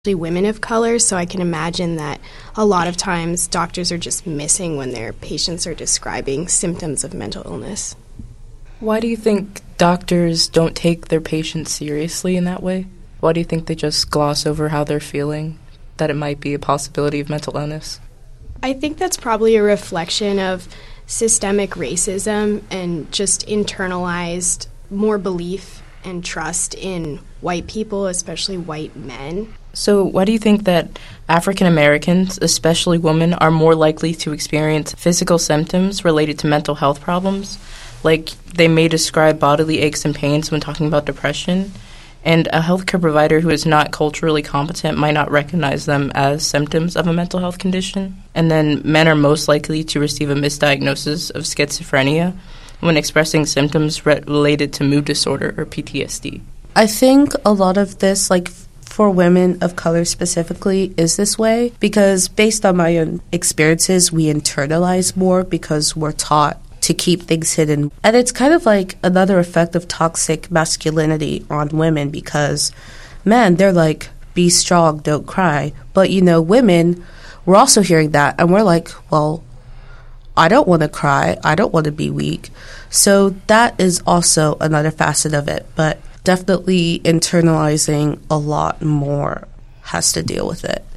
women of color, so I can imagine that a lot of times doctors are just missing when their patients are describing symptoms of mental illness. Why do you think doctors don't take their patients seriously in that way? Why do you think they just gloss over how they're feeling, that it might be a possibility of mental illness? I think that's probably a reflection of systemic racism and just internalized more belief and trust in white people, especially white men. So why do you think that African Americans, especially women, are more likely to experience physical symptoms related to mental health problems? Like, they may describe bodily aches and pains when talking about depression, and a healthcare provider who is not culturally competent might not recognize them as symptoms of a mental health condition. And then men are most likely to receive a misdiagnosis of schizophrenia when expressing symptoms related to mood disorder or PTSD. I think a lot of this, like, for women of color specifically, is this way because based on my own experiences, we internalize more because we're taught to keep things hidden. And it's kind of like another effect of toxic masculinity on women because men, they're like, be strong, don't cry. But, you know, women, we're also hearing that and we're like, well, I don't want to cry. I don't want to be weak. So that is also another facet of it. But definitely internalizing a lot more has to deal with it.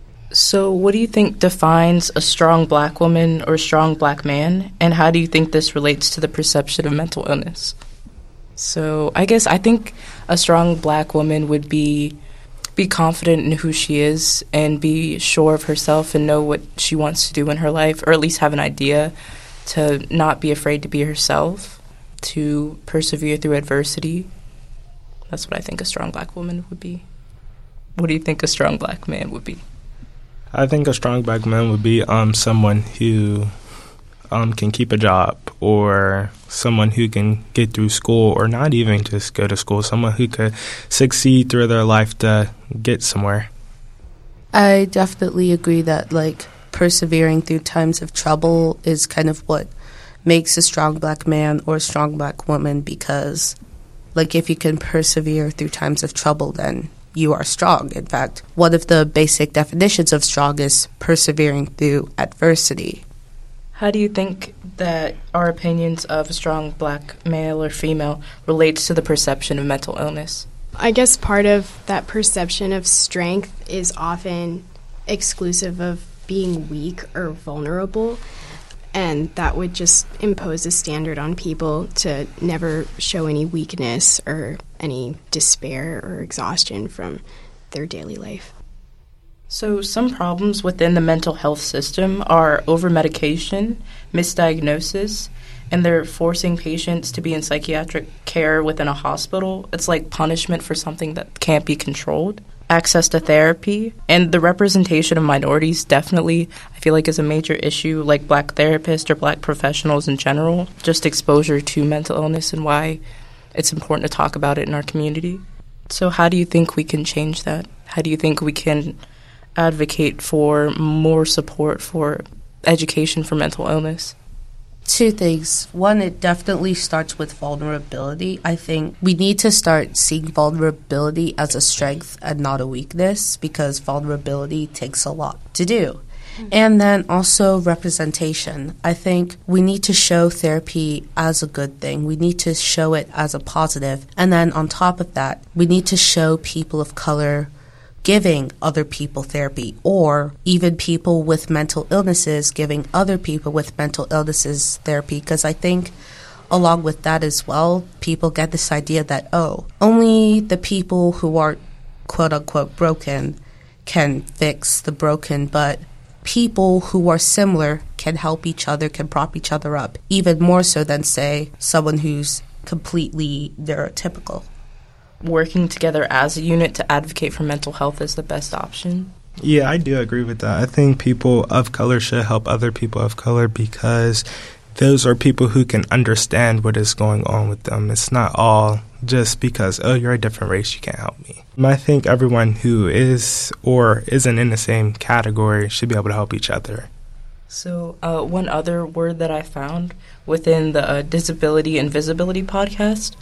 So what do you think defines a strong black woman or a strong black man, and how do you think this relates to the perception of mental illness? So I think a strong black woman would be confident in who she is and be sure of herself and know what she wants to do in her life, or at least have an idea, to not be afraid to be herself, to persevere through adversity. That's what I think a strong black woman would be. What do you think a strong black man would be? I think a strong black man would be someone who can keep a job, or someone who can get through school, or not even just go to school, someone who could succeed through their life to get somewhere. I definitely agree that, like, persevering through times of trouble is kind of what makes a strong black man or a strong black woman because, like, if you can persevere through times of trouble, then you are strong. In fact, one of the basic definitions of strong is persevering through adversity. How do you think that our opinions of a strong black male or female relates to the perception of mental illness? I guess part of that perception of strength is often exclusive of being weak or vulnerable, and that would just impose a standard on people to never show any weakness or any despair or exhaustion from their daily life. So some problems within the mental health system are over-medication, misdiagnosis, and they're forcing patients to be in psychiatric care within a hospital. It's like punishment for something that can't be controlled. Access to therapy, and the representation of minorities definitely, I feel like, is a major issue, like black therapists or black professionals in general. Just exposure to mental illness and why it's important to talk about it in our community. So how do you think we can change that? How do you think we can advocate for more support for education for mental illness? Two things. One, it definitely starts with vulnerability. I think we need to start seeing vulnerability as a strength and not a weakness because vulnerability takes a lot to do. And then also representation. I think we need to show therapy as a good thing. We need to show it as a positive. And then on top of that, we need to show people of color giving other people therapy, or even people with mental illnesses giving other people with mental illnesses therapy, because I think along with that as well, people get this idea that, oh, only the people who are quote-unquote broken can fix the broken, but people who are similar can help each other, can prop each other up, even more so than, say, someone who's completely neurotypical. Working together as a unit to advocate for mental health is the best option? Yeah, I do agree with that. I think people of color should help other people of color because those are people who can understand what is going on with them. It's not all just because, oh, you're a different race, you can't help me. I think everyone who is or isn't in the same category should be able to help each other. So one other word that I found within the Disability and Visibility podcast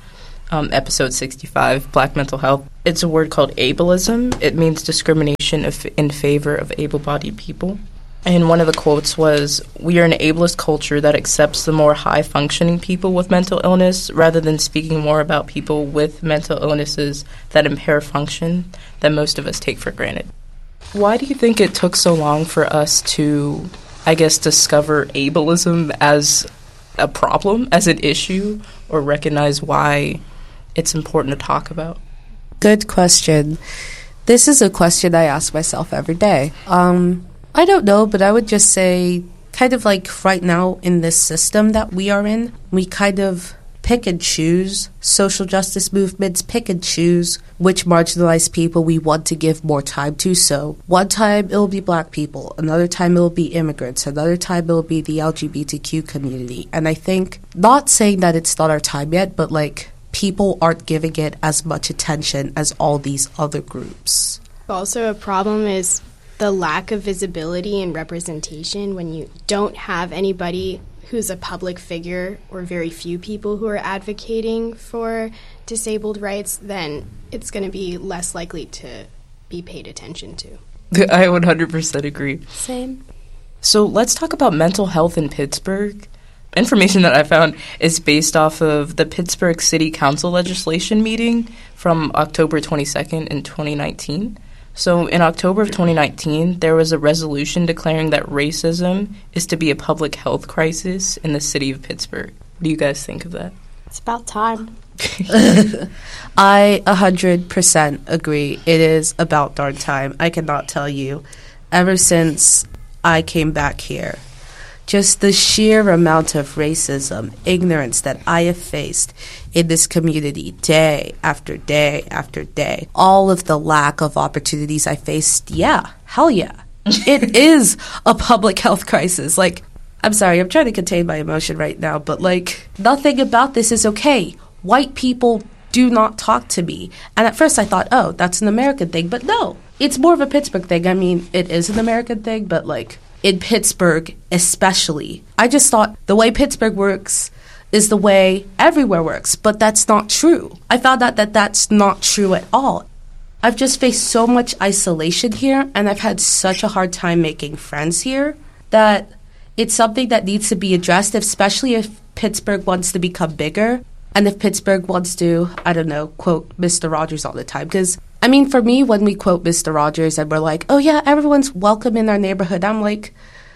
episode 65, Black Mental Health. It's a word called ableism. It means discrimination in favor of able-bodied people. And one of the quotes was, "We are an ableist culture that accepts the more high-functioning people with mental illness rather than speaking more about people with mental illnesses that impair function that most of us take for granted." Why do you think it took so long for us to, I guess, discover ableism as a problem, as an issue, or recognize why it's important to talk about? Good question. This is a question I ask myself every day. I don't know, but I would just say kind of like right now in this system that we are in, we kind of pick and choose social justice movements, pick and choose which marginalized people we want to give more time to. So one time it'll be Black people, another time it'll be immigrants, another time it'll be the LGBTQ community. And I think, not saying that it's not our time yet, but like people aren't giving it as much attention as all these other groups. Also, a problem is the lack of visibility and representation. When you don't have anybody who's a public figure or very few people who are advocating for disabled rights, then it's going to be less likely to be paid attention to. I 100% agree. Same. So let's talk about mental health in Pittsburgh. Information that I found is based off of the Pittsburgh City Council legislation meeting from October 22nd in 2019. So in October of 2019, there was a resolution declaring that racism is to be a public health crisis in the city of Pittsburgh. What do you guys think of that? It's about time. I 100% agree. It is about darn time. I cannot tell you. Ever since I came back here, just the sheer amount of racism, ignorance that I have faced in this community day after day after day, all of the lack of opportunities I faced, yeah, hell yeah. It is a public health crisis. Like, I'm sorry, I'm trying to contain my emotion right now, but like, nothing about this is okay. White people do not talk to me. And at first I thought, oh, that's an American thing, but no, it's more of a Pittsburgh thing. I mean, it is an American thing, but like, in Pittsburgh especially, I just thought the way Pittsburgh works is the way everywhere works, but that's not true. I found out that that's not true at all. I've just faced so much isolation here, and I've had such a hard time making friends here that it's something that needs to be addressed, especially if Pittsburgh wants to become bigger and if Pittsburgh wants to, I don't know, quote Mr. Rogers all the time. Because, I mean, for me, when we quote Mr. Rogers and we're like, oh yeah, everyone's welcome in our neighborhood, I'm like,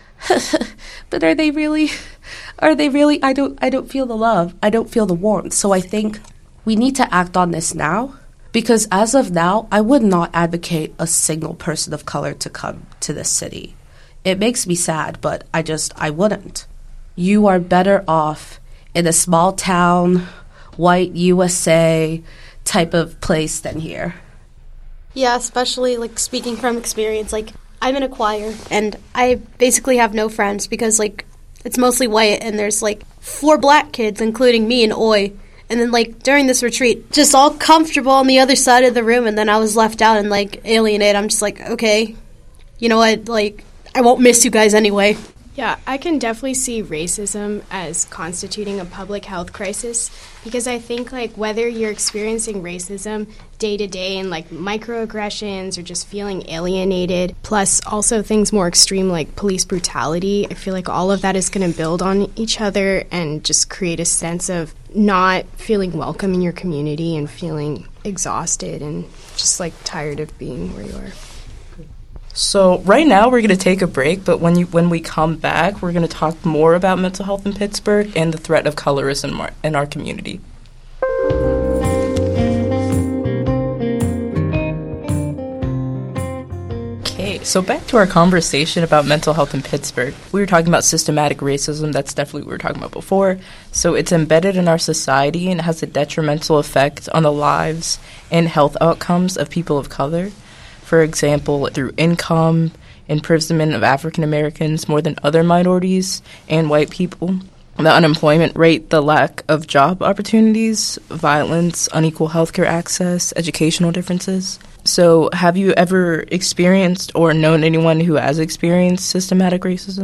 but are they really? I don't feel the love. I don't feel the warmth. So I think we need to act on this now, because as of now, I would not advocate a single person of color to come to this city. It makes me sad, but I wouldn't. You are better off in a small town, white USA type of place than here. Yeah, especially, like, speaking from experience, like, I'm in a choir, and I basically have no friends because, like, it's mostly white, and there's, like, 4 black kids, including me and Oi. And then, like, during this retreat, just all comfortable on the other side of the room, and then I was left out and, like, alienated. I'm just like, okay, you know what, like, I won't miss you guys anyway. Yeah, I can definitely see racism as constituting a public health crisis, because I think, like, whether you're experiencing racism day to day and, like, microaggressions or just feeling alienated, plus also things more extreme like police brutality, I feel like all of that is going to build on each other and just create a sense of not feeling welcome in your community and feeling exhausted and just, like, tired of being where you are. So right now we're going to take a break, but when we come back, we're going to talk more about mental health in Pittsburgh and the threat of colorism in our community. Okay, so back to our conversation about mental health in Pittsburgh. We were talking about systematic racism. That's definitely what we were talking about before. So it's embedded in our society and has a detrimental effect on the lives and health outcomes of people of color. For example, through income, imprisonment of African Americans more than other minorities and white people, the unemployment rate, the lack of job opportunities, violence, unequal healthcare access, educational differences. So have you ever experienced or known anyone who has experienced systematic racism?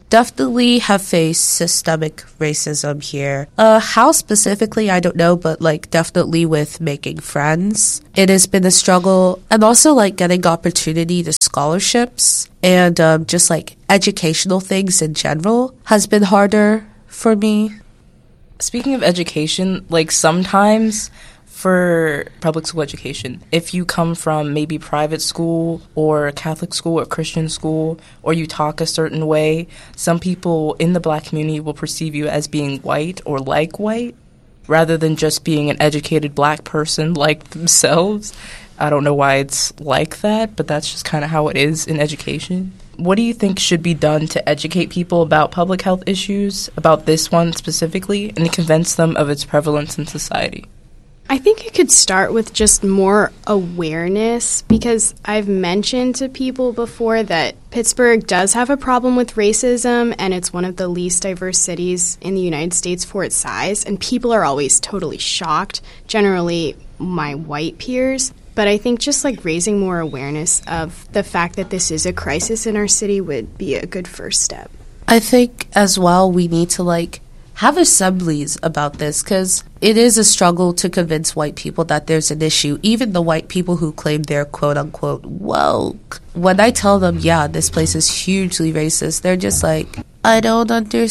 definitely have faced systemic racism here. How specifically, I don't know, but like definitely with making friends. It has been a struggle, and also like getting opportunity to scholarships and just like educational things in general has been harder for me. Speaking of education, like sometimes for public school education, if you come from maybe private school or Catholic school or Christian school, or you talk a certain way, some people in the Black community will perceive you as being white or like white, rather than just being an educated Black person like themselves. I don't know why it's like that, but that's just kind of how it is in education. What do you think should be done to educate people about public health issues, about this one specifically, and convince them of its prevalence in society? I think it could start with just more awareness, because I've mentioned to people before that Pittsburgh does have a problem with racism, and it's one of the least diverse cities in the United States for its size, and people are always totally shocked, generally my white peers. But I think just like raising more awareness of the fact that this is a crisis in our city would be a good first step. I think as well we need to like have assemblies about this, because it is a struggle to convince white people that there's an issue, even the white people who claim they're quote-unquote woke. When I tell them, yeah, this place is hugely racist, they're just like, I don't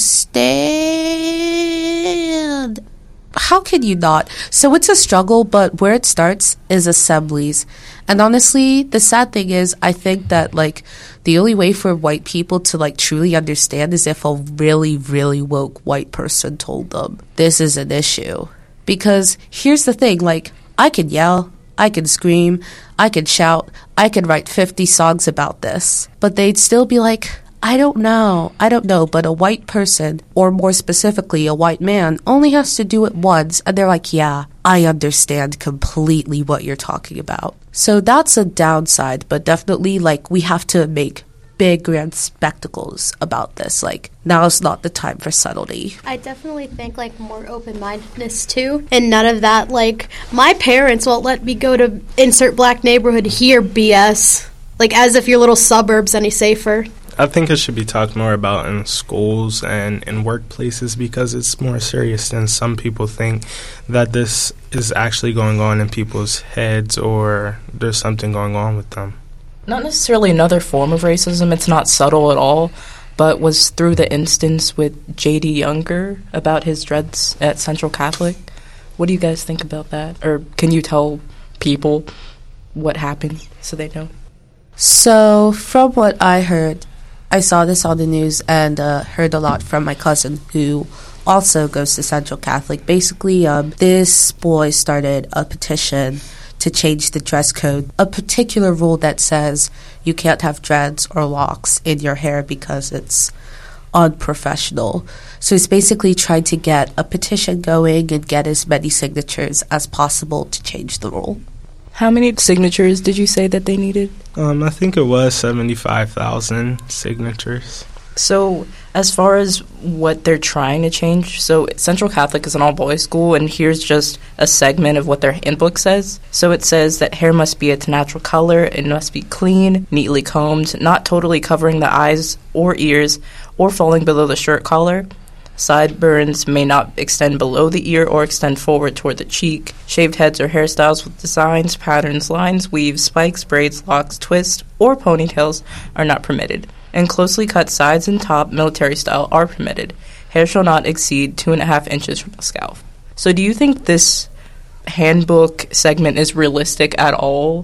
understand. How can you not? So it's a struggle, but where it starts is assemblies. And honestly, the sad thing is, I think that like the only way for white people to like truly understand is if a really, really woke white person told them this is an issue. Because here's the thing, like I can yell, I can scream, I can shout, I can write 50 songs about this, but they'd still be like, I don't know, but a white person, or more specifically a white man, only has to do it once, and they're like, yeah, I understand completely what you're talking about. So that's a downside, but definitely, like, we have to make big, grand spectacles about this. Like, now's not the time for subtlety. I definitely think, like, more open-mindedness, too, and none of that, like, my parents won't let me go to insert Black neighborhood here BS, like, as if your little suburb's any safer. I think it should be talked more about in schools and in workplaces, because it's more serious than some people think, that this is actually going on in people's heads or there's something going on with them. Not necessarily another form of racism, it's not subtle at all, but was through the instance with J.D. Younger about his dreads at Central Catholic. What do you guys think about that? Or can you tell people what happened so they know? So, from what I heard, I saw this on the news and heard a lot from my cousin who also goes to Central Catholic. Basically, this boy started a petition to change the dress code, a particular rule that says you can't have dreads or locks in your hair because it's unprofessional. So he's basically trying to get a petition going and get as many signatures as possible to change the rule. How many signatures did you say that they needed? I think it was 75,000 signatures. So as far as what they're trying to change, so Central Catholic is an all-boys school, and here's just a segment of what their handbook says. So it says that hair must be its natural color, it must be clean, neatly combed, not totally covering the eyes or ears, or falling below the shirt collar. Sideburns may not extend below the ear or extend forward toward the cheek. Shaved heads or hairstyles with designs, patterns, lines, weaves, spikes, braids, locks, twists, or ponytails are not permitted. And closely cut sides and top, military style, are permitted. Hair shall not exceed 2.5 inches from the scalp. So do you think this handbook segment is realistic at all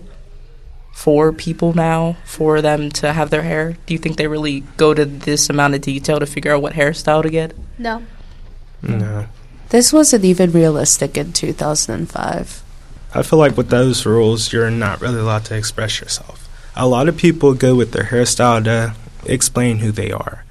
for people now, for them to have their hair? Do you think they really go to this amount of detail to figure out what hairstyle to get? No. No. This wasn't even realistic in 2005. I feel like with those rules, you're not really allowed to express yourself. A lot of people go with their hairstyle to explain who they are.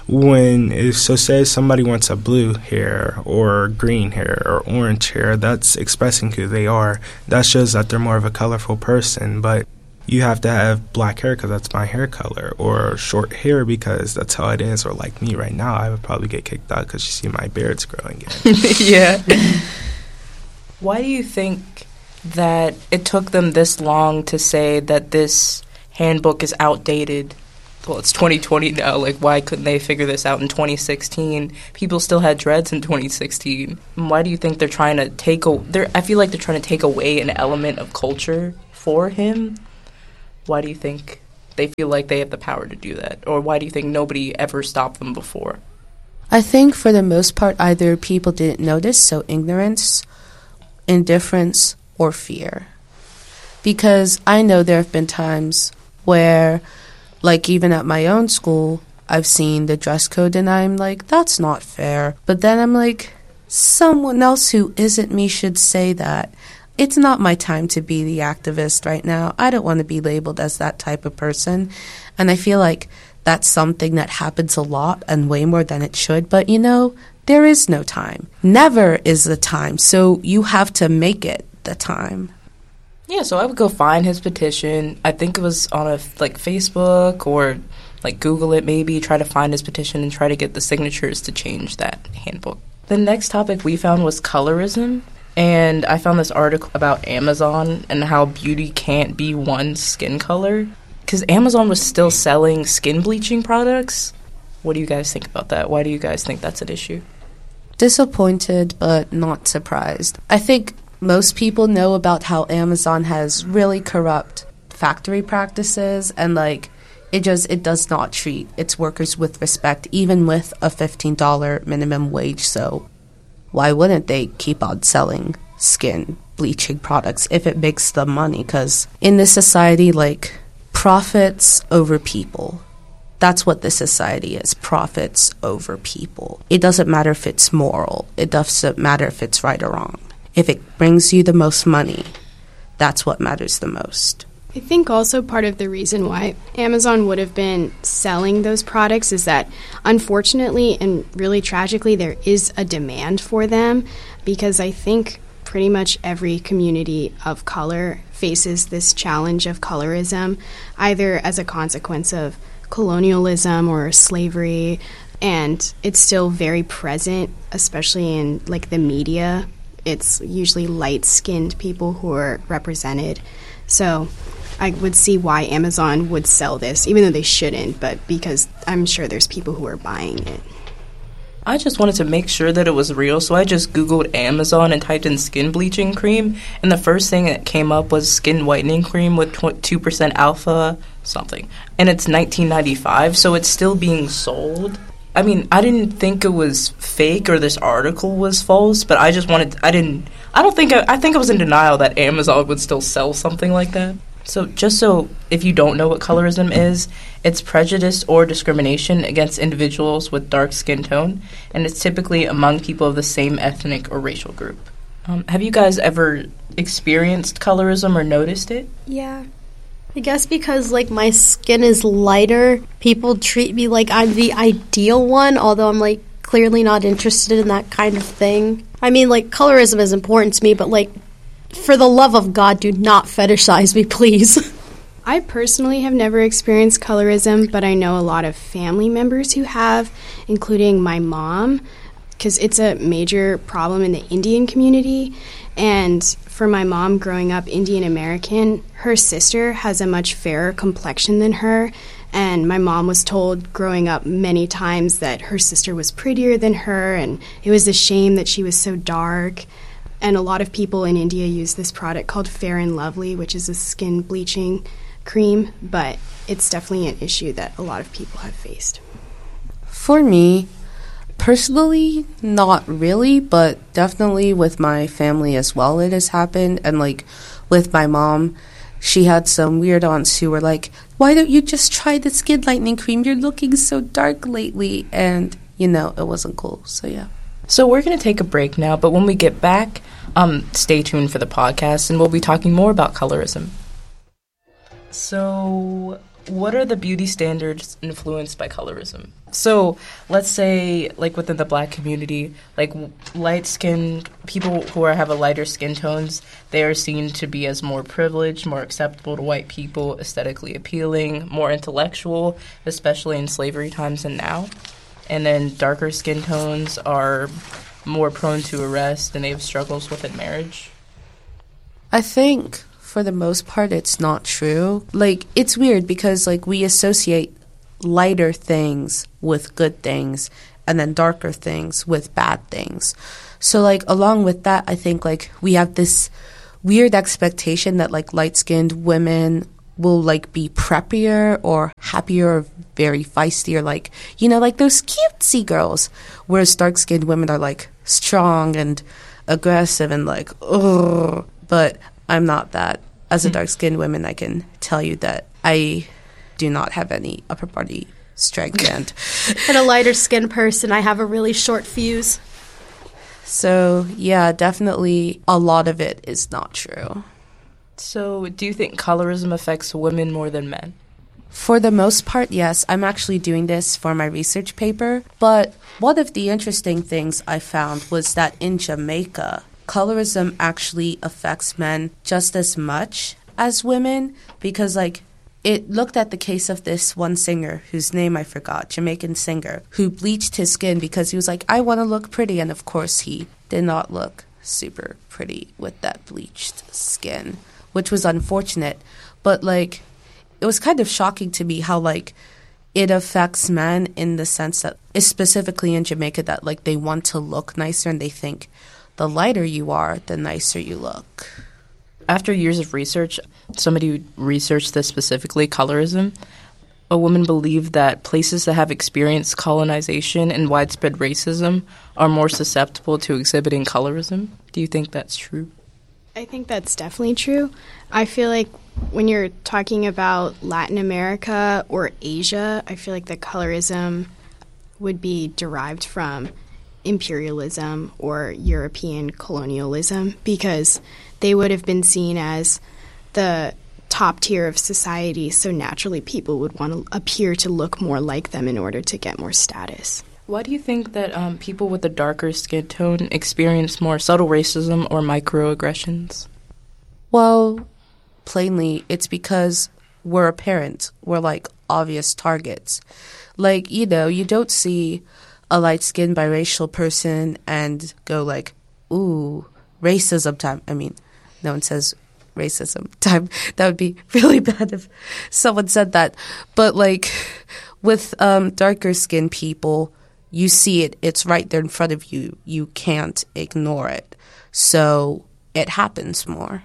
So say somebody wants a blue hair or green hair or orange hair, that's expressing who they are. That shows that they're more of a colorful person, but you have to have black hair because that's my hair color, or short hair because that's how it is, or like me right now, I would probably get kicked out because you see my beard's growing in. Yeah. Why do you think that it took them this long to say that this handbook is outdated well, it's 2020 now. Like, why couldn't they figure this out in 2016? People still had dreads in 2016. And why do you think they're trying to I feel like they're trying to take away an element of culture for him. Why do you think they feel like they have the power to do that? Or why do you think nobody ever stopped them before? I think for the most part, either people didn't notice, so ignorance, indifference, or fear. Because I know there have been times where, like even at my own school, I've seen the dress code and I'm like, that's not fair. But then I'm like, someone else who isn't me should say that. It's not my time to be the activist right now. I don't want to be labeled as that type of person. And I feel like that's something that happens a lot and way more than it should. But, there is no time. Never is the time. So you have to make it the time. Yeah, so I would go find his petition. I think it was on Facebook or Google it maybe, try to find his petition and try to get the signatures to change that handbook. The next topic we found was colorism. And I found this article about Amazon and how beauty can't be one skin color. Because Amazon was still selling skin bleaching products. What do you guys think about that? Why do you guys think that's an issue? Disappointed, but not surprised. I think most people know about how Amazon has really corrupt factory practices and it does not treat its workers with respect, even with a $15 minimum wage. So why wouldn't they keep on selling skin bleaching products if it makes them money? Because in this society, profits over people. That's what this society is, profits over people. It doesn't matter if it's moral. It doesn't matter if it's right or wrong. If it brings you the most money, that's what matters the most. I think also part of the reason why Amazon would have been selling those products is that, unfortunately and really tragically, there is a demand for them, because I think pretty much every community of color faces this challenge of colorism, either as a consequence of colonialism or slavery, and it's still very present, especially in the media. It's usually light-skinned people who are represented. So I would see why Amazon would sell this, even though they shouldn't, but because I'm sure there's people who are buying it. I just wanted to make sure that it was real, so I just Googled Amazon and typed in skin bleaching cream, and the first thing that came up was skin whitening cream with 2% alpha something. And it's $19.95, so it's still being sold. I mean, I didn't think it was fake or this article was false, but I think I was in denial that Amazon would still sell something like that. So if you don't know what colorism is, it's prejudice or discrimination against individuals with dark skin tone, and it's typically among people of the same ethnic or racial group. Have you guys ever experienced colorism or noticed it? Yeah. I guess because, my skin is lighter, people treat me like I'm the ideal one, although I'm, clearly not interested in that kind of thing. I mean, colorism is important to me, but, for the love of God, do not fetishize me, please. I personally have never experienced colorism, but I know a lot of family members who have, including my mom, because it's a major problem in the Indian community. And for my mom growing up Indian American, her sister has a much fairer complexion than her. And my mom was told growing up many times that her sister was prettier than her, and it was a shame that she was so dark. And a lot of people in India use this product called Fair and Lovely, which is a skin bleaching cream, but it's definitely an issue that a lot of people have faced. For me, personally, not really, but definitely with my family as well it has happened. And with my mom, she had some weird aunts who were like, why don't you just try the skin lightening cream? You're looking so dark lately. And, it wasn't cool. So, yeah. So we're going to take a break now, but when we get back, stay tuned for the podcast, and we'll be talking more about colorism. So what are the beauty standards influenced by colorism? So let's say, within the Black community, light-skinned people who have a lighter skin tones, they are seen to be as more privileged, more acceptable to white people, aesthetically appealing, more intellectual, especially in slavery times and now. And then darker skin tones are more prone to arrest, and they have struggles within marriage. I think for the most part it's not true. It's weird because we associate lighter things with good things and then darker things with bad things. So, like, along with that, I think, like, we have this weird expectation that, like, light-skinned women will, like, be preppier or happier or very feisty or, like, you know, like those cutesy girls, whereas dark-skinned women are, like, strong and aggressive and, like, ugh. But I'm not that. As a dark-skinned woman, I can tell you that I do not have any upper body strength. And a lighter-skinned person, I have a really short fuse. So, yeah, definitely a lot of it is not true. So, do you think colorism affects women more than men? For the most part, yes. I'm actually doing this for my research paper. But one of the interesting things I found was that in Jamaica, colorism actually affects men just as much as women because, like, it looked at the case of this one singer whose name I forgot, Jamaican singer, who bleached his skin because he was like, I want to look pretty. And of course, he did not look super pretty with that bleached skin, which was unfortunate. But, like, it was kind of shocking to me how, like, it affects men in the sense that, specifically in Jamaica, that, like, they want to look nicer and they think the lighter you are, the nicer you look. After years of research, somebody who researched this specifically, colorism, a woman believed that places that have experienced colonization and widespread racism are more susceptible to exhibiting colorism. Do you think that's true? I think that's definitely true. I feel like when you're talking about Latin America or Asia, I feel like the colorism would be derived from imperialism or European colonialism because they would have been seen as the top tier of society, so naturally people would want to appear to look more like them in order to get more status. Why do you think that people with a darker skin tone experience more subtle racism or microaggressions? Well, plainly, it's because we're apparent. We're, like, obvious targets. Like, you know, you don't see a light-skinned biracial person and go like, ooh, racism time. I mean, no one says racism time. That would be really bad if someone said that. But, like, with darker-skinned people, you see it. It's right there in front of you. You can't ignore it. So it happens more.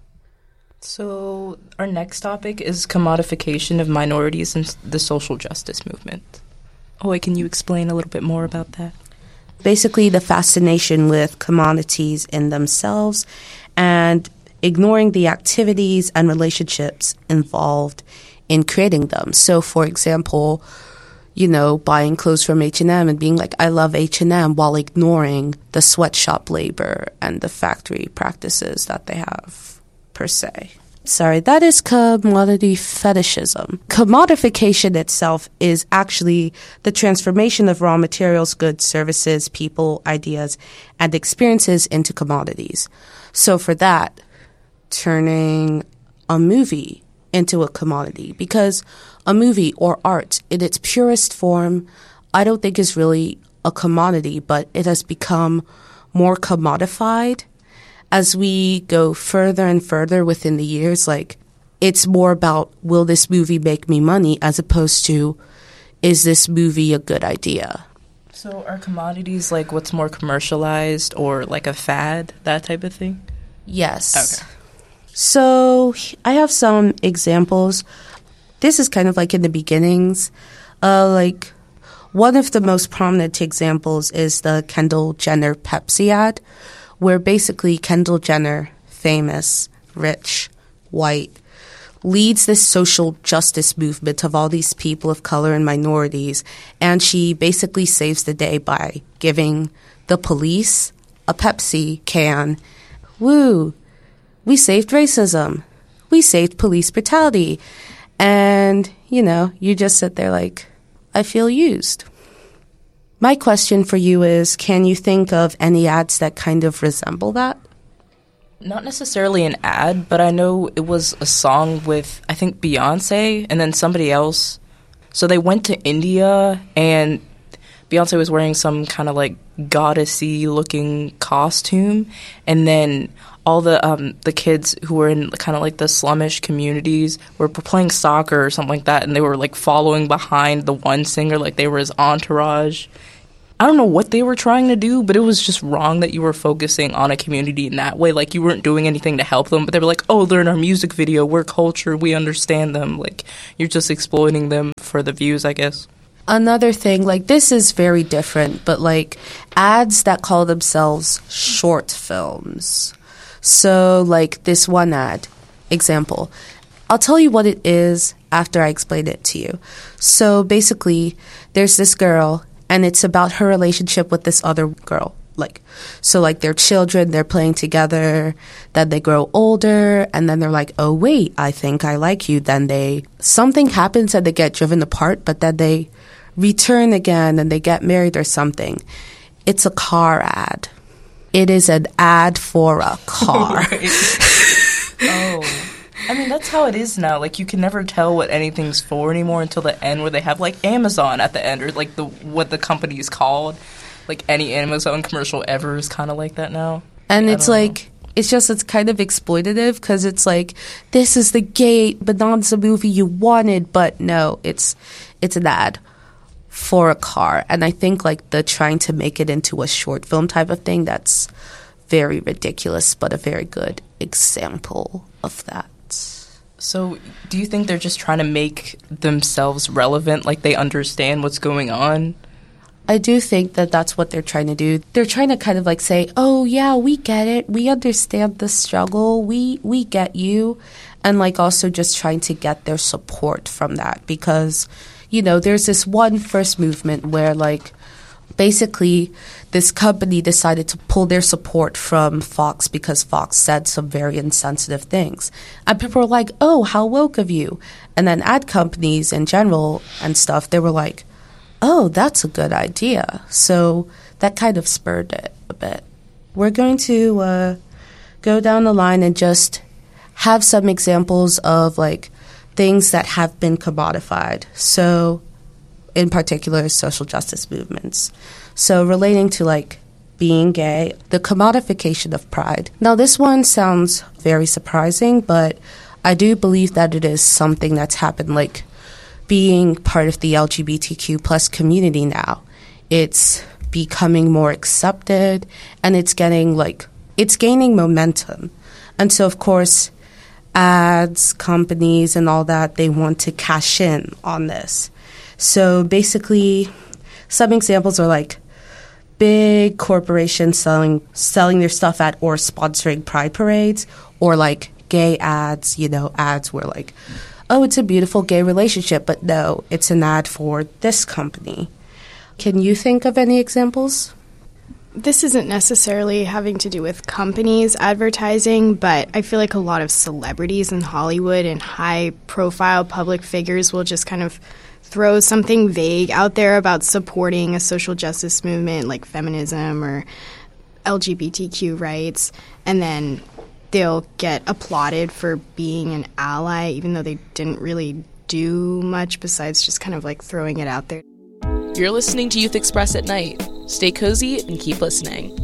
So our next topic is commodification of minorities in the social justice movement. Oh, can you explain a little bit more about that? Basically, the fascination with commodities in themselves and ignoring the activities and relationships involved in creating them. So, for example, you know, buying clothes from H&M and being like, I love H&M, while ignoring the sweatshop labor and the factory practices that they have, per se. Sorry, that is commodity fetishism. Commodification itself is actually the transformation of raw materials, goods, services, people, ideas, and experiences into commodities. So for that, turning a movie into a commodity, because a movie or art in its purest form, I don't think is really a commodity, but it has become more commodified as we go further and further within the years. Like, it's more about, will this movie make me money, as opposed to, is this movie a good idea? So are commodities like what's more commercialized or like a fad, that type of thing? Yes. Okay. So I have some examples. This is kind of like in the beginnings. Like, one of the most prominent examples is the Kendall Jenner Pepsi ad, where basically Kendall Jenner, famous, rich, white, leads this social justice movement of all these people of color and minorities, and she basically saves the day by giving the police a Pepsi can. Woo! We saved racism. We saved police brutality. And, you know, you just sit there like, I feel used. My question for you is, can you think of any ads that kind of resemble that? Not necessarily an ad, but I know it was a song with, I think, Beyonce and then somebody else. So they went to India, and Beyonce was wearing some kind of, like, goddessy looking costume. And then all the kids who were in kind of like the slummish communities were playing soccer or something like that, and they were like following behind the one singer like they were his entourage. I don't know what they were trying to do, but it was just wrong that you were focusing on a community in that way. Like, you weren't doing anything to help them, but they were like, oh, they're in our music video, we're culture, we understand them. Like, you're just exploiting them for the views, I guess. Another thing, like, this is very different, but like ads that call themselves short films. So like this one ad, example, I'll tell you what it is after I explain it to you. So basically, there's this girl, and it's about her relationship with this other girl. Like, so like they're children, they're playing together, then they grow older, and then they're like, oh wait, I think I like you. Then something happens and they get driven apart, but then they return again and they get married or something. It's a car ad. It is an ad for a car. Oh. I mean, that's how it is now. Like, you can never tell what anything's for anymore until the end, where they have, like, Amazon at the end, or, like, what the company is called. Like, any Amazon commercial ever is kind of like that now. And it's like, it's kind of exploitative, because it's like, this is the gay Bonanza movie you wanted, but no, it's an ad for a car. And I think, like, the trying to make it into a short film type of thing, that's very ridiculous, but a very good example of that. So, do you think they're just trying to make themselves relevant, like they understand what's going on? I do think that that's what they're trying to do. They're trying to kind of like say, oh, yeah, we get it. We understand the struggle. We get you. And like also just trying to get their support from that, because, you know, there's this one first movement where like basically this company decided to pull their support from Fox because Fox said some very insensitive things. And people were like, oh, how woke of you. And then ad companies in general and stuff, they were like, oh, that's a good idea. So that kind of spurred it a bit. We're going to go down the line and just have some examples of like things that have been commodified. So in particular, social justice movements. So relating to like being gay, the commodification of pride. Now this one sounds very surprising, but I do believe that it is something that's happened, like being part of the LGBTQ plus community now. It's becoming more accepted, and it's gaining momentum. And so of course, ads, companies, and all that, they want to cash in on this. So basically, some examples are like big corporations selling their stuff at or sponsoring pride parades, or like gay ads, you know, ads where like, oh, it's a beautiful gay relationship, but no, it's an ad for this company. Can you think of any examples? This isn't necessarily having to do with companies advertising, but I feel like a lot of celebrities in Hollywood and high-profile public figures will just kind of throw something vague out there about supporting a social justice movement like feminism or LGBTQ rights, and then they'll get applauded for being an ally, even though they didn't really do much besides just kind of like throwing it out there. You're listening to Youth Express at Night. Stay cozy and keep listening.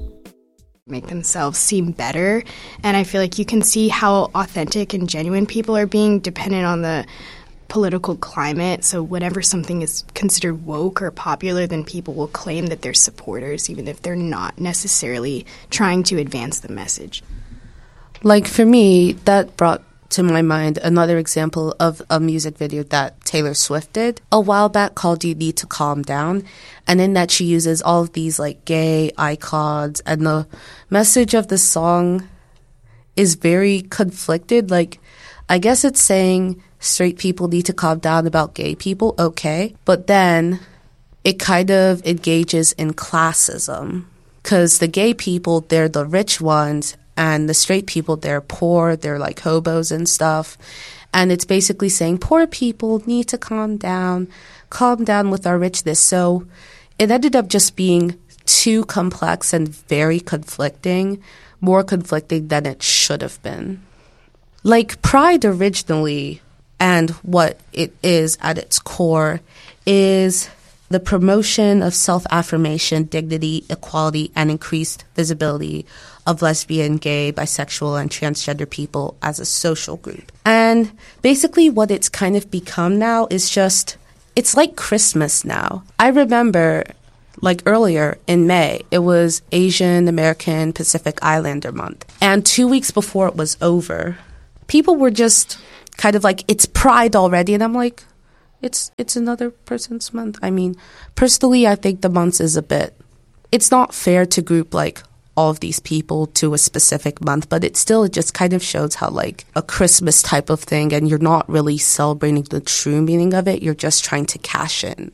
Make themselves seem better, and I feel like you can see how authentic and genuine people are being dependent on the political climate. So whenever something is considered woke or popular, then people will claim that they're supporters, even if they're not necessarily trying to advance the message. Like for me, that brought to my mind another example of a music video that Taylor Swift did a while back called You Need to Calm Down. And in that she uses all of these like gay icons, and the message of the song is very conflicted. Like, I guess it's saying straight people need to calm down about gay people, okay. But then it kind of engages in classism, because the gay people, they're the rich ones, and the straight people, they're poor, they're like hobos and stuff. And it's basically saying poor people need to calm down with our richness. So it ended up just being too complex and very conflicting, more conflicting than it should have been. Like Pride originally, and what it is at its core, is the promotion of self-affirmation, dignity, equality, and increased visibility of lesbian, gay, bisexual, and transgender people as a social group. And basically what it's kind of become now is just, it's like Christmas now. I remember, like earlier in May, it was Asian American Pacific Islander Month. And 2 weeks before it was over, people were just kind of like, it's Pride already. And I'm like, it's another person's month. I mean, personally, I think the months is a bit, it's not fair to group like all of these people to a specific month, but it just kind of shows how like a Christmas type of thing, and you're not really celebrating the true meaning of it. You're just trying to cash in.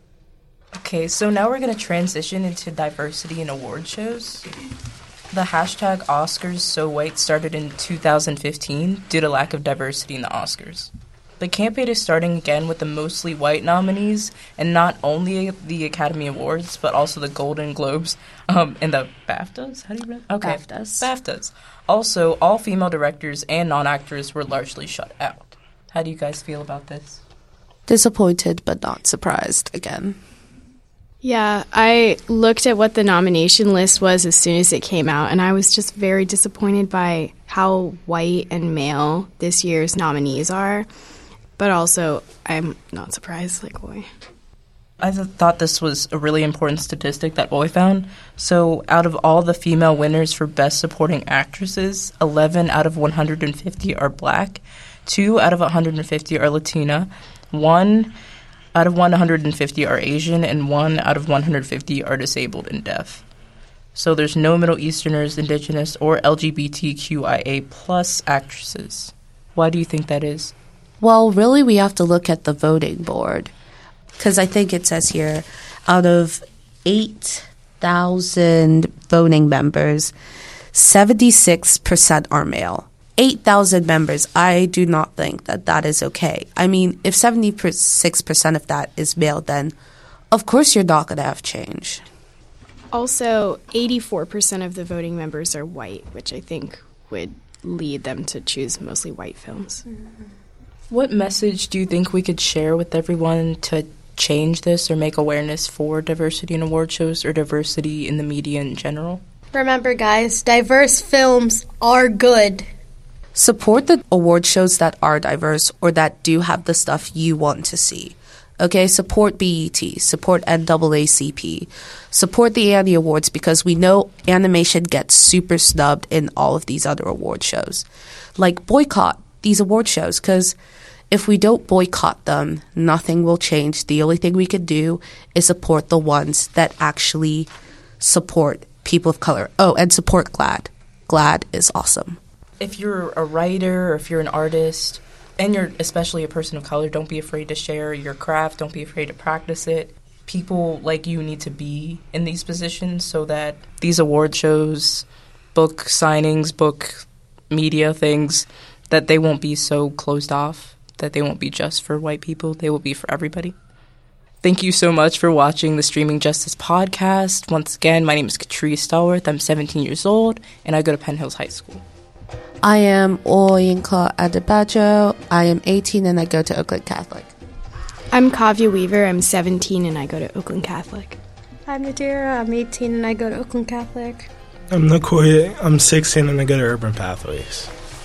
Okay, so now we're going to transition into diversity in award shows. The hashtag #OscarsSoWhite started in 2015 due to lack of diversity in the Oscars. The campaign is starting again with the mostly white nominees, and not only the Academy Awards, but also the Golden Globes and the BAFTAs? How do you read? Okay. BAFTAs. Also, all female directors and non-actors were largely shut out. How do you guys feel about this? Disappointed, but not surprised again. Yeah, I looked at what the nomination list was as soon as it came out, and I was just very disappointed by how white and male this year's nominees are. But also, I'm not surprised, like Oy. I thought this was a really important statistic that Oy found. So out of all the female winners for Best Supporting Actresses, 11 out of 150 are Black, 2 out of 150 are Latina, 1 out of 150 are Asian, and 1 out of 150 are disabled and deaf. So there's no Middle Easterners, Indigenous, or LGBTQIA plus actresses. Why do you think that is? Well, really, we have to look at the voting board, because I think it says here, out of 8,000 voting members, 76% are male. 8,000 members, I do not think that that is okay. I mean, if 76% of that is male, then of course you're not going to have change. Also, 84% of the voting members are white, which I think would lead them to choose mostly white films. Mm-hmm. What message do you think we could share with everyone to change this or make awareness for diversity in award shows or diversity in the media in general? Remember, guys, diverse films are good. Support the award shows that are diverse or that do have the stuff you want to see. Okay, support BET, support NAACP, support the Annie Awards, because we know animation gets super snubbed in all of these other award shows. Like, boycott these award shows, because if we don't boycott them, nothing will change. The only thing we could do is support the ones that actually support people of color. Oh, and support GLAAD. GLAAD is awesome. If you're a writer or if you're an artist, and you're especially a person of color, don't be afraid to share your craft. Don't be afraid to practice it. People like you need to be in these positions so that these award shows, book signings, book media things, that they won't be so closed off, that they won't be just for white people. They will be for everybody. Thank you so much for watching the Streaming Justice podcast. Once again, my name is Catrice Stallworth. I'm 17 years old, and I go to Penn Hills High School. I am Oyinka Adebajo. I am 18, and I go to Oakland Catholic. I'm Kavya Weaver. I'm 17, and I go to Oakland Catholic. I'm Nadira. I'm 18, and I go to Oakland Catholic. I'm Nicoya. I'm 16, and I go to Urban Pathways.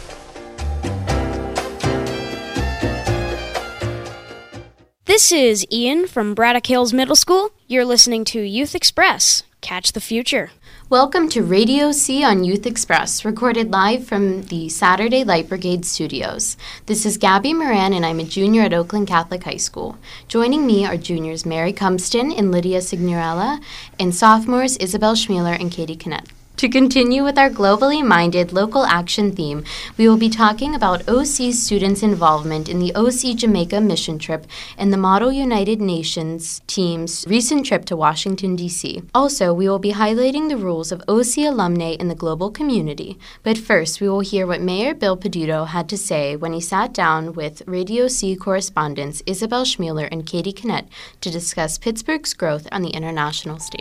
This is Ian from Braddock Hills Middle School. You're listening to Youth Express. Catch the future. Welcome to Radio C on Youth Express, recorded live from the Saturday Light Brigade studios. This is Gabby Moran, and I'm a junior at Oakland Catholic High School. Joining me are juniors Mary Cumston and Lydia Signorella, and sophomores Isabel Schmealer and Katie Kinnett. To continue with our globally minded local action theme, we will be talking about OC students' involvement in the OC Jamaica mission trip and the Model United Nations team's recent trip to Washington, D.C. Also, we will be highlighting the roles of OC alumni in the global community. But first, we will hear what Mayor Bill Peduto had to say when he sat down with Radio C correspondents Isabel Schmealer and Katie Kinnett to discuss Pittsburgh's growth on the international stage.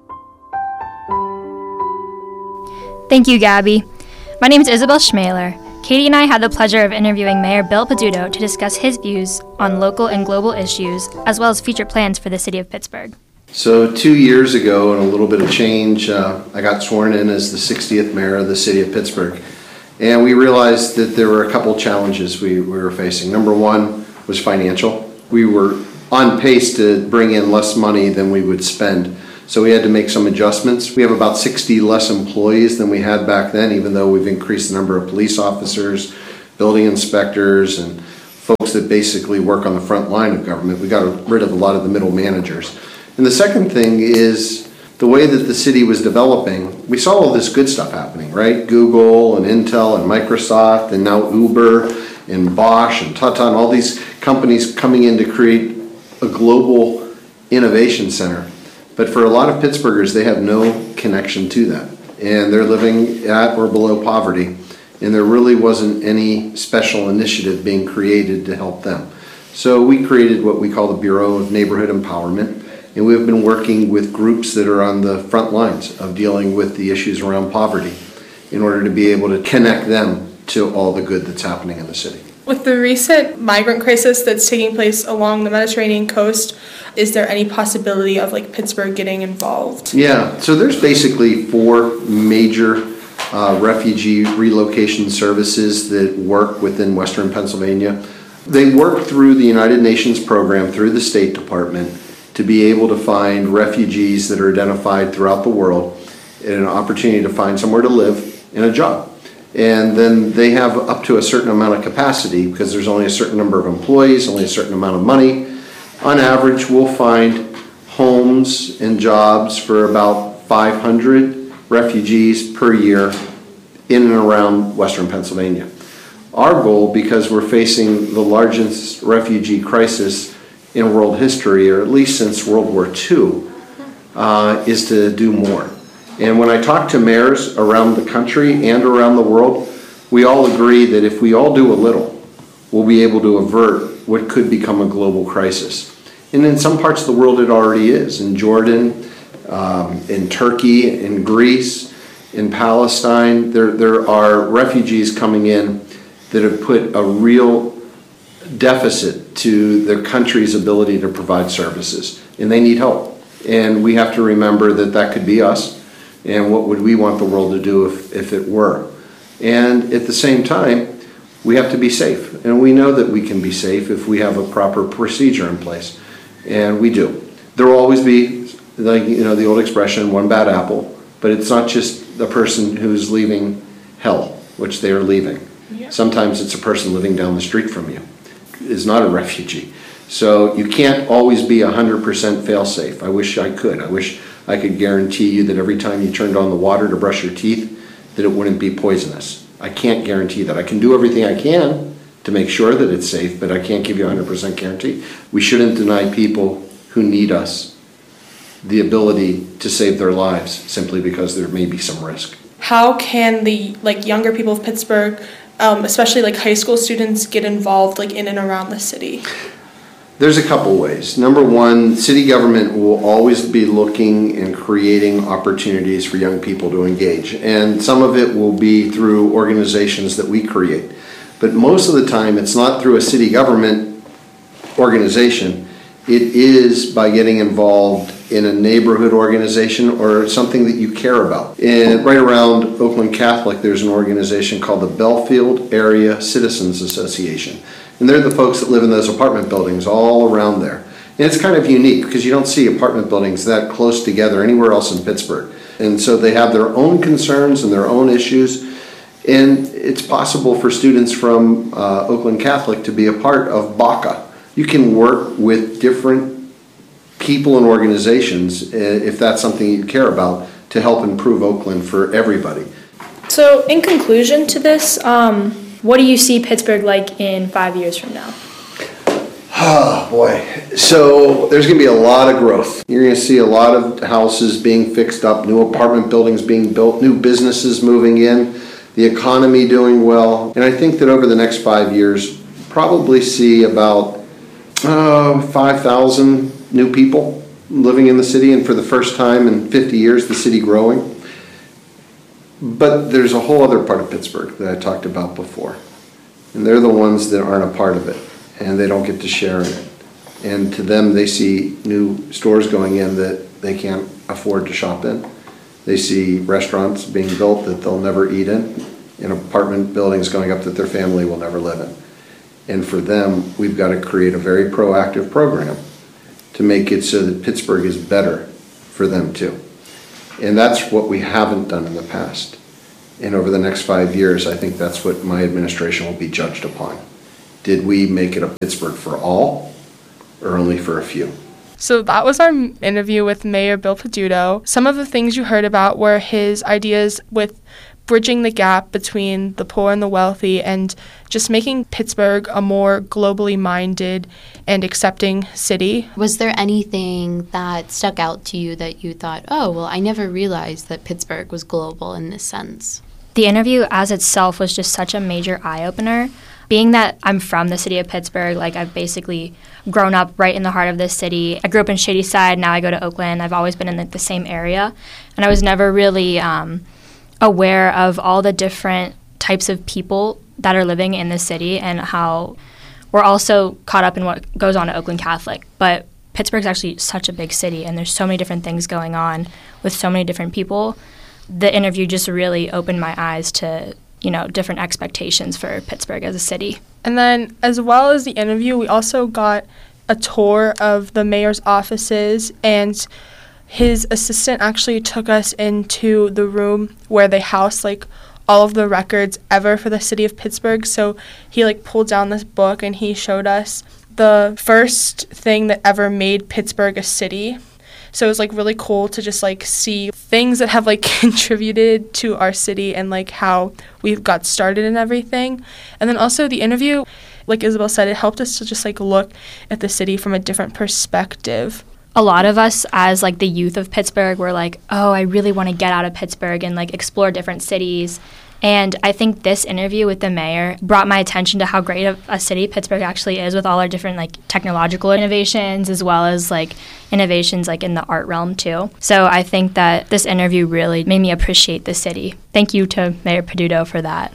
Thank you, Gabby. My name is Isabel Schmealer, Katie and I had the pleasure of interviewing Mayor Bill Peduto to discuss his views on local and global issues, as well as future plans for the city of Pittsburgh. So 2 years ago, and a little bit of change, I got sworn in as the 60th mayor of the city of Pittsburgh. And we realized that there were a couple challenges we were facing. Number one was financial. We were on pace to bring in less money than we would spend. So we had to make some adjustments. We have about 60 less employees than we had back then, even though we've increased the number of police officers, building inspectors, and folks that basically work on the front line of government. We got rid of a lot of the middle managers. And the second thing is the way that the city was developing. We saw all this good stuff happening, right? Google and Intel and Microsoft and now Uber and Bosch and Tata and all these companies coming in to create a global innovation center. But for a lot of Pittsburghers, they have no connection to that. And they're living at or below poverty. And there really wasn't any special initiative being created to help them. So we created what we call the Bureau of Neighborhood Empowerment. And we've been working with groups that are on the front lines of dealing with the issues around poverty in order to be able to connect them to all the good that's happening in the city. With the recent migrant crisis that's taking place along the Mediterranean coast, is there any possibility of Pittsburgh getting involved? Yeah, so there's basically 4 major refugee relocation services that work within Western Pennsylvania. They work through the United Nations program, through the State Department, to be able to find refugees that are identified throughout the world and an opportunity to find somewhere to live and a job. And then they have up to a certain amount of capacity because there's only a certain number of employees, only a certain amount of money. On average, we'll find homes and jobs for about 500 refugees per year in and around Western Pennsylvania. Our goal, because we're facing the largest refugee crisis in world history, or at least since World War II, is to do more. And when I talk to mayors around the country and around the world, we all agree that if we all do a little, we'll be able to avert what could become a global crisis. And in some parts of the world it already is. In Jordan, in Turkey, in Greece, in Palestine, there are refugees coming in that have put a real deficit to their country's ability to provide services. And they need help. And we have to remember that that could be us. And what would we want the world to do if it were? And at the same time, we have to be safe. And we know that we can be safe if we have a proper procedure in place. And we do. There will always be, the old expression, one bad apple. But it's not just the person who's leaving hell, which they are leaving. Yeah. Sometimes it's a person living down the street from you, is not a refugee. So you can't always be 100% fail-safe. I wish I could. I wish I could guarantee you that every time you turned on the water to brush your teeth, that it wouldn't be poisonous. I can't guarantee that. I can do everything I can to make sure that it's safe, but I can't give you a 100% guarantee. We shouldn't deny people who need us the ability to save their lives simply because there may be some risk. How can the younger people of Pittsburgh, especially high school students, get involved in and around the city? There's a couple ways. Number one, city government will always be looking and creating opportunities for young people to engage. And some of it will be through organizations that we create. But most of the time, it's not through a city government organization. It is by getting involved in a neighborhood organization or something that you care about. And right around Oakland Catholic, there's an organization called the Belfield Area Citizens Association. And they're the folks that live in those apartment buildings all around there. And it's kind of unique because you don't see apartment buildings that close together anywhere else in Pittsburgh. And so they have their own concerns and their own issues. And it's possible for students from Oakland Catholic to be a part of BACA. You can work with different people and organizations, if that's something you care about, to help improve Oakland for everybody. So in conclusion to this, what do you see Pittsburgh like in 5 years from now? Oh, boy. So there's going to be a lot of growth. You're going to see a lot of houses being fixed up, new apartment buildings being built, new businesses moving in, the economy doing well. And I think that over the next 5 years, probably see about 5,000 new people living in the city, and for the first time in 50 years, the city growing. But there's a whole other part of Pittsburgh that I talked about before. And they're the ones that aren't a part of it, and they don't get to share in it. And to them, they see new stores going in that they can't afford to shop in. They see restaurants being built that they'll never eat in, and apartment buildings going up that their family will never live in. And for them, we've got to create a very proactive program to make it so that Pittsburgh is better for them too. And that's what we haven't done in the past. And over the next 5 years, I think that's what my administration will be judged upon. Did we make it a Pittsburgh for all, or only for a few? So that was our interview with Mayor Bill Peduto. Some of the things you heard about were his ideas with bridging the gap between the poor and the wealthy and just making Pittsburgh a more globally minded and accepting city. Was there anything that stuck out to you that you thought, oh, well, I never realized that Pittsburgh was global in this sense? The interview as itself was just such a major eye-opener. Being that I'm from the city of Pittsburgh, like I've basically grown up right in the heart of this city. I grew up in Shadyside, now I go to Oakland. I've always been in the same area. And I was never really aware of all the different types of people that are living in the city and how we're also caught up in what goes on at Oakland Catholic. But Pittsburgh's actually such a big city, and there's so many different things going on with so many different people. The interview just really opened my eyes to, different expectations for Pittsburgh as a city. And then, as well as the interview, we also got a tour of the mayor's offices, and his assistant actually took us into the room where they house, all of the records ever for the city of Pittsburgh. So he, pulled down this book, and he showed us the first thing that ever made Pittsburgh a city. So it was, really cool to just, see things that have, contributed to our city and, how we've got started and everything. And then also the interview, like Isabel said, it helped us to just, look at the city from a different perspective. A lot of us as, the youth of Pittsburgh were oh, I really want to get out of Pittsburgh and, explore different cities. And I think this interview with the mayor brought my attention to how great of a city Pittsburgh actually is with all our different technological innovations as well as innovations in the art realm too. So I think that this interview really made me appreciate the city. Thank you to Mayor Peduto for that.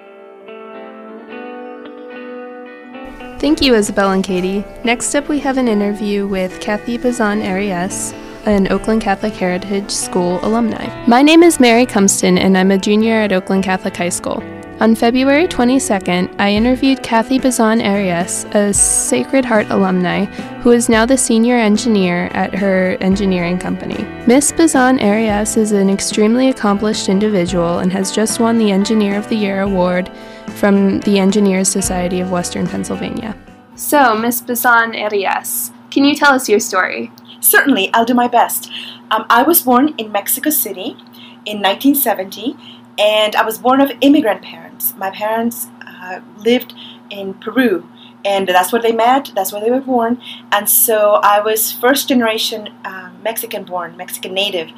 Thank you, Isabel and Katie. Next up, we have an interview with Kathy Bazan-Arias, an Oakland Catholic Heritage School alumni. My name is Mary Cumston, and I'm a junior at Oakland Catholic High School. On February 22nd, I interviewed Kathy Bazan-Arias, a Sacred Heart alumni, who is now the senior engineer at her engineering company. Miss Bazan-Arias is an extremely accomplished individual and has just won the Engineer of the Year award from the Engineers Society of Western Pennsylvania. So, Miss Bazan-Arias, can you tell us your story? Certainly, I'll do my best. I was born in Mexico City in 1970, and I was born of immigrant parents. My parents lived in Peru, and that's where they met, that's where they were born, and so I was first generation Mexican-born, Mexican native,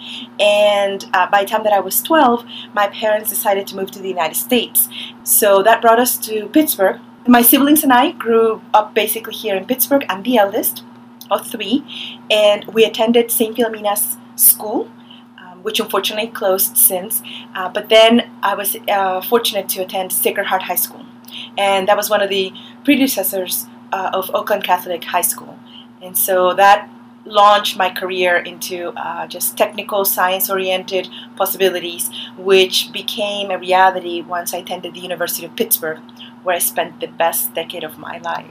and by the time that I was 12, my parents decided to move to the United States. So that brought us to Pittsburgh. My siblings and I grew up basically here in Pittsburgh. I'm the eldest of 3, and we attended St. Philomena's School, which unfortunately closed since. But then I was fortunate to attend Sacred Heart High School, and that was one of the predecessors of Oakland Catholic High School. And so that launched my career into just technical, science-oriented possibilities, which became a reality once I attended the University of Pittsburgh, where I spent the best decade of my life.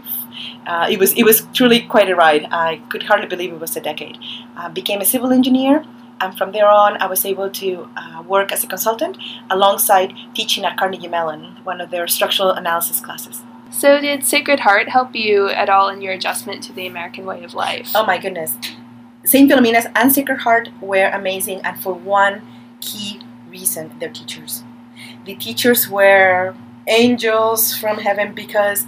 It was truly quite a ride. I could hardly believe it was a decade. Became a civil engineer, and from there on, I was able to work as a consultant alongside teaching at Carnegie Mellon, one of their structural analysis classes. So did Sacred Heart help you at all in your adjustment to the American way of life? Oh my goodness. St. Philomena's and Sacred Heart were amazing, and for one key reason, their teachers. The teachers were angels from heaven, because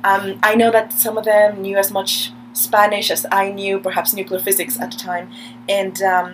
I know that some of them knew as much Spanish as I knew, perhaps nuclear physics at the time, and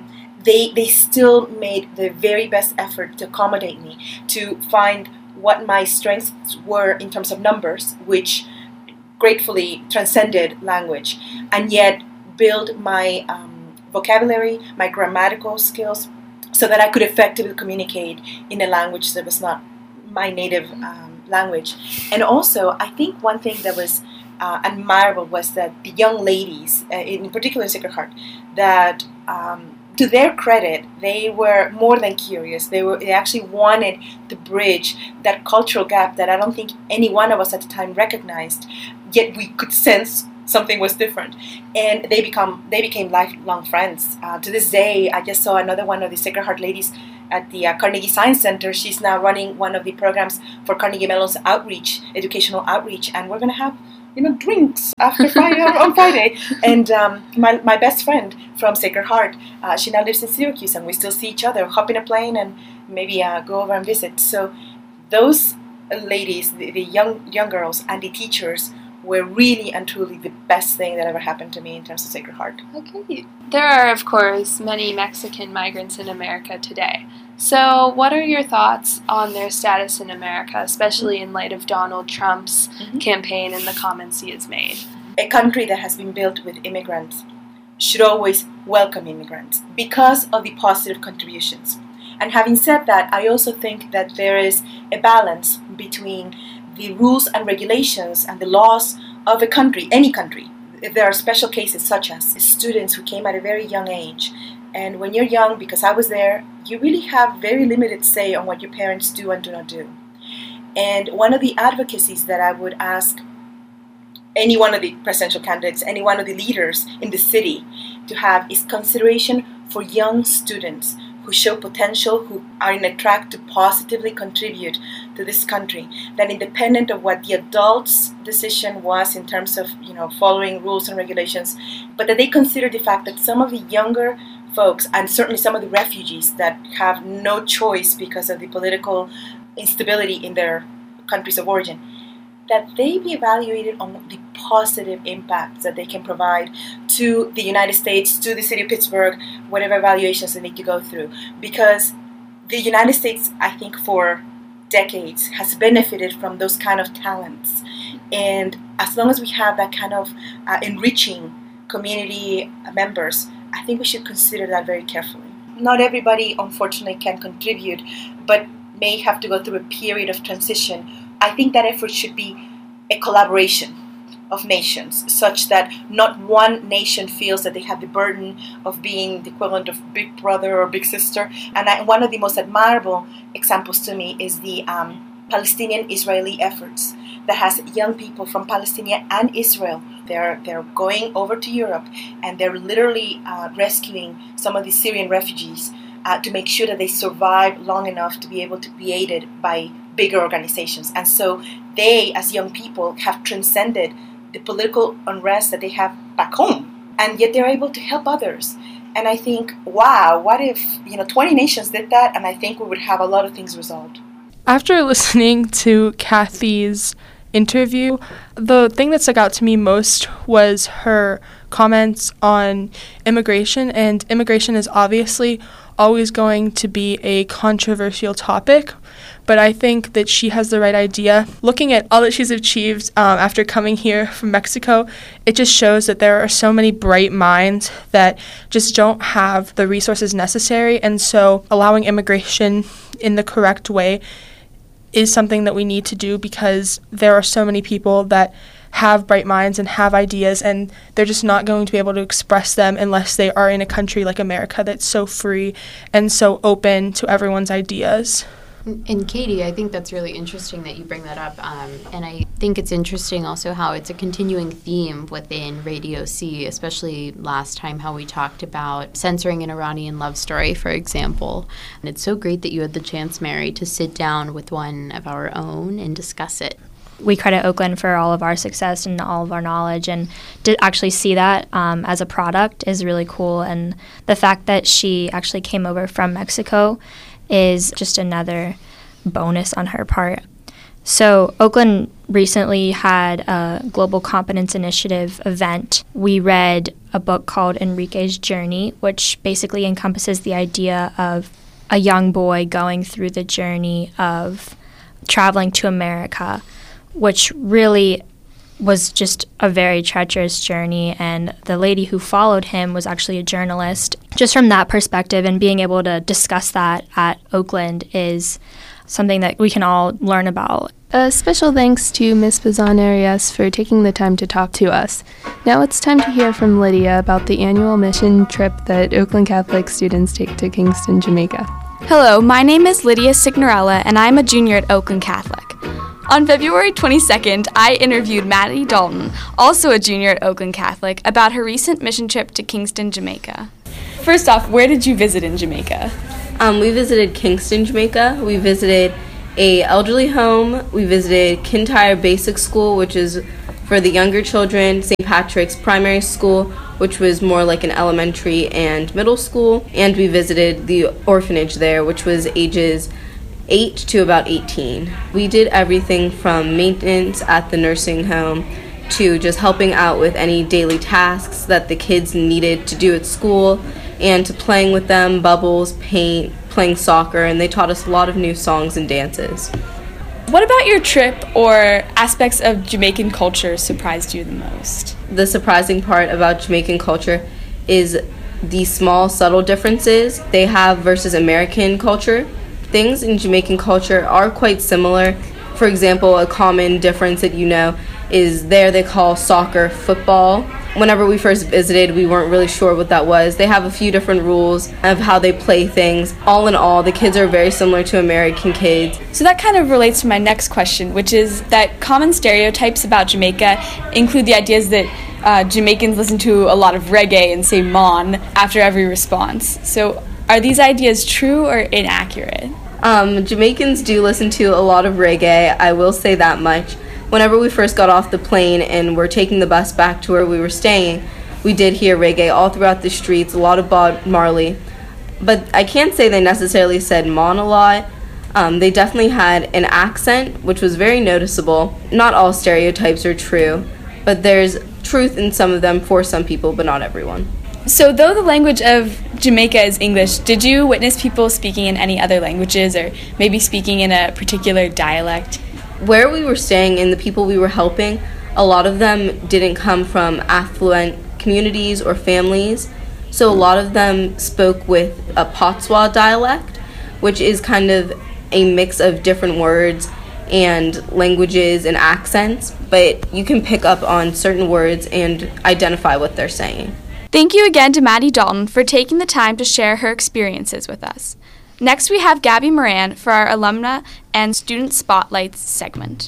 they still made the very best effort to accommodate me, to find what my strengths were in terms of numbers, which gratefully transcended language, and yet build my vocabulary, my grammatical skills, so that I could effectively communicate in a language that was not my native language. And also, I think one thing that was admirable was that the young ladies, in particular Sacred Heart, that to their credit, they were more than curious. They actually wanted to bridge that cultural gap that I don't think any one of us at the time recognized, yet we could sense something was different. And they became lifelong friends. To this day, I just saw another one of the Sacred Heart ladies at the Carnegie Science Center. She's now running one of the programs for Carnegie Mellon's outreach, educational outreach, and we're going to have drinks after Friday on Friday. And my best friend from Sacred Heart, she now lives in Syracuse, and we still see each other, hop in a plane, and maybe go over and visit. So those ladies, the young girls, and the teachers were really and truly the best thing that ever happened to me in terms of Sacred Heart. Okay. There are, of course, many Mexican migrants in America today. So what are your thoughts on their status in America, especially in light of Donald Trump's campaign and the comments he has made? A country that has been built with immigrants should always welcome immigrants because of the positive contributions. And having said that, I also think that there is a balance between the rules and regulations and the laws of a country, any country. If there are special cases such as students who came at a very young age. And when you're young, because I was there, you really have very limited say on what your parents do and do not do. And one of the advocacies that I would ask any one of the presidential candidates, any one of the leaders in the city to have is consideration for young students who show potential, who are in a track to positively contribute to this country, that independent of what the adults' decision was in terms of following rules and regulations, but that they consider the fact that some of the younger folks, and certainly some of the refugees that have no choice because of the political instability in their countries of origin, that they be evaluated on the positive impacts that they can provide to the United States, to the city of Pittsburgh, whatever evaluations they need to go through. Because the United States, I think, for decades has benefited from those kind of talents. And as long as we have that kind of enriching community members, I think we should consider that very carefully. Not everybody, unfortunately, can contribute, but may have to go through a period of transition. I think that effort should be a collaboration of nations, such that not one nation feels that they have the burden of being the equivalent of big brother or big sister. And one of the most admirable examples to me is the Palestinian-Israeli efforts that has young people from Palestine and Israel. They're going over to Europe, and they're literally rescuing some of the Syrian refugees to make sure that they survive long enough to be able to be aided by bigger organizations. And so they, as young people, have transcended the political unrest that they have back home, and yet they're able to help others. And I think, wow, what if 20 nations did that, and I think we would have a lot of things resolved. After listening to Kathy's interview, the thing that stuck out to me most was her comments on immigration, and immigration is obviously always going to be a controversial topic, but I think that she has the right idea. Looking at all that she's achieved after coming here from Mexico, it just shows that there are so many bright minds that just don't have the resources necessary, and so allowing immigration in the correct way is something that we need to do, because there are so many people that have bright minds and have ideas, and they're just not going to be able to express them unless they are in a country like America that's so free and so open to everyone's ideas. And Katie, I think that's really interesting that you bring that up. And I think it's interesting also how it's a continuing theme within Radio C, especially last time how we talked about censoring an Iranian love story, for example. And it's so great that you had the chance, Mary, to sit down with one of our own and discuss it. We credit Oakland for all of our success and all of our knowledge, and to actually see that as a product is really cool. And the fact that she actually came over from Mexico is just another bonus on her part. So Oakland recently had a Global Competence Initiative event. We read a book called Enrique's Journey, which basically encompasses the idea of a young boy going through the journey of traveling to America, which really was just a very treacherous journey, and the lady who followed him was actually a journalist. just from that perspective and being able to discuss that at Oakland is something that we can all learn about. A special thanks to Ms. Bazan-Arias for taking the time to talk to us. Now it's time to hear from Lydia about the annual mission trip that Oakland Catholic students take to Kingston, Jamaica. Hello, my name is Lydia Signorella, and I'm a junior at Oakland Catholic. On February 22nd, I interviewed Maddie Dalton, also a junior at Oakland Catholic, about her recent mission trip to Kingston, Jamaica. First off, where did you visit in Jamaica? We visited Kingston, Jamaica. We visited a elderly home. We visited Kintyre Basic School, which is for the younger children, St. Patrick's Primary School, which was more like an elementary and middle school, and we visited the orphanage there, which was ages 8 to about 18. We did everything from maintenance at the nursing home to just helping out with any daily tasks that the kids needed to do at school, and to playing with them, bubbles, paint, playing soccer, and they taught us a lot of new songs and dances. What about your trip or aspects of Jamaican culture surprised you the most? The surprising part about Jamaican culture is the small, subtle differences they have versus American culture. Things in Jamaican culture are quite similar. For example, a common difference that you know is there they call soccer football. Whenever we first visited, we weren't really sure what that was. They have a few different rules of how they play things. All in all, the kids are very similar to American kids. So that kind of relates to my next question, which is that common stereotypes about Jamaica include the ideas that Jamaicans listen to a lot of reggae and say "mon" after every response. So are these ideas true or inaccurate? Jamaicans do listen to a lot of reggae, I will say that much. Whenever we first got off the plane and were taking the bus back to where we were staying, we did hear reggae all throughout the streets, a lot of Bob Marley. But I can't say they necessarily said "mon" a lot. They definitely had an accent, which was very noticeable. Not all stereotypes are true, but there's truth in some of them for some people, but not everyone. So though the language of Jamaica is English, did you witness people speaking in any other languages or maybe speaking in a particular dialect? Where we were staying and the people we were helping, a lot of them didn't come from affluent communities or families, so a lot of them spoke with a Patois dialect, which is kind of a mix of different words and languages and accents, but you can pick up on certain words and identify what they're saying. Thank you again to Maddie Dalton for taking the time to share her experiences with us. Next, we have Gabby Moran for our Alumna and Student Spotlights segment.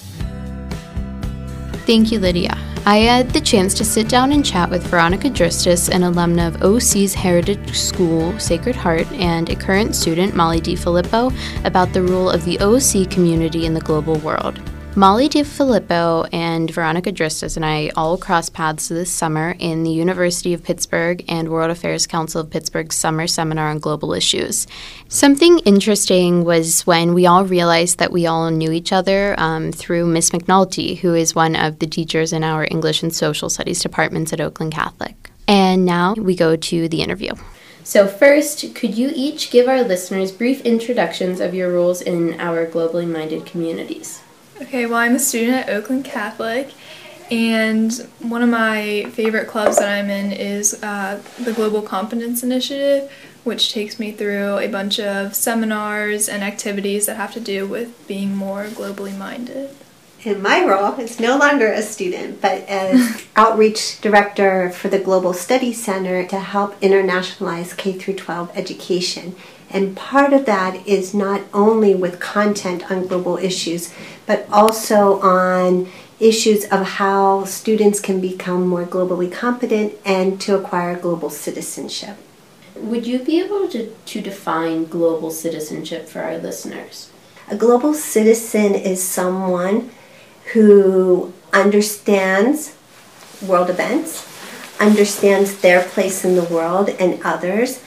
Thank you, Lydia. I had the chance to sit down and chat with Veronica Dristis, an alumna of OC's Heritage School, Sacred Heart, and a current student, Molly DiFilippo, about the role of the OC community in the global world. Molly DiFilippo and Veronica Dristis and I all crossed paths this summer in the University of Pittsburgh and World Affairs Council of Pittsburgh's summer seminar on global issues. Something interesting was when we all realized that we all knew each other through Miss McNulty, who is one of the teachers in our English and Social Studies departments at Oakland Catholic. And now we go to the interview. So first, could you each give our listeners brief introductions of your roles in our globally minded communities? Okay, well, I'm a student at Oakland Catholic, and one of my favorite clubs that I'm in is the Global Competence Initiative, which takes me through a bunch of seminars and activities that have to do with being more globally minded. And my role is no longer a student, but as outreach director for the Global Studies Center to help internationalize K-12 education. And part of that is not only with content on global issues, but also on issues of how students can become more globally competent and to acquire global citizenship. Would you be able to define global citizenship for our listeners? A global citizen is someone who understands world events, understands their place in the world and others,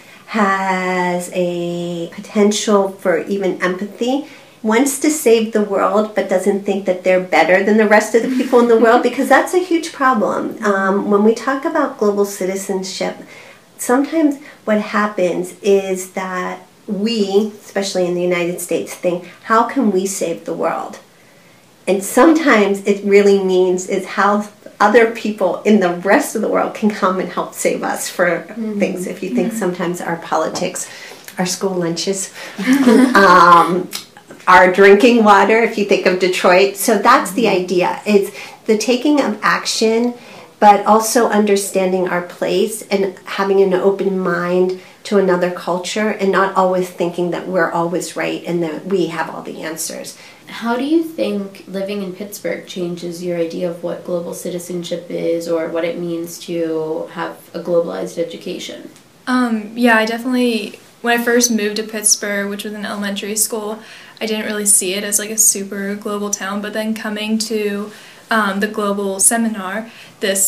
has a potential for even empathy, wants to save the world but doesn't think that they're better than the rest of the people in the world, because that's a huge problem. When we talk about global citizenship, sometimes what happens is that we, especially in the United States, think, how can we save the world? And sometimes it really means is how other people in the rest of the world can come and help save us for things. If you think sometimes our politics, our school lunches, our drinking water, if you think of Detroit. So that's the idea. It's the taking of action, but also understanding our place and having an open mind to another culture and not always thinking that we're always right and that we have all the answers. How do you think living in Pittsburgh changes your idea of what global citizenship is or what it means to have a globalized education? Yeah, I definitely, when I first moved to Pittsburgh, which was an elementary school, I didn't really see it as like a super global town, but then coming to the global seminar, this